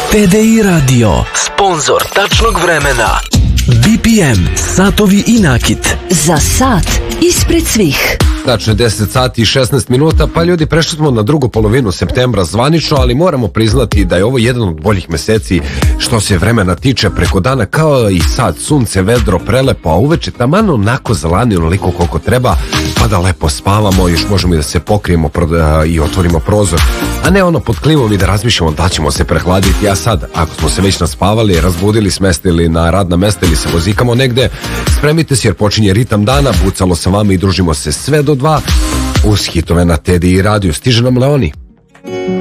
TDI Radio, sponzor tačnog vremena. BPM, satovi i nakit. Za sat ispred svih. Tačno je 10 sati i 16 minuta, pa ljudi, prešli smo na drugu polovinu septembra zvanično, ali moramo priznati da je ovo jedan od boljih meseci što se vremena tiče. Preko dana kao i sad, sunce, vedro, prelepo, a uveče taman onako zelani onoliko koliko treba, pa da lepo spavamo, još možemo i da se pokrijemo i otvorimo prozor, a ne ono pod klimom i da razmišljamo da ćemo se prehladiti. A sad, ako smo se već naspavali, razbudili, smestili na radna mesta ili se vozikamo negde, spremite se jer počinje ritam dana, bucalo sa vama i družimo se sve do 2 uz hitove na TDI Radio. Stiže nam Leoni.